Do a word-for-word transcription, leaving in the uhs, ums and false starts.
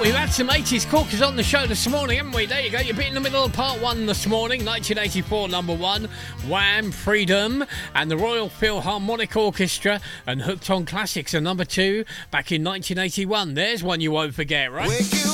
We've had some eighties corkers on the show this morning, haven't we? There you go. You're bit in the middle of part one this morning. nineteen eighty-four, number one. Wham! Freedom. And the Royal Philharmonic Orchestra and Hooked on Classics are number two back in nineteen eighty-one. There's one you won't forget, right?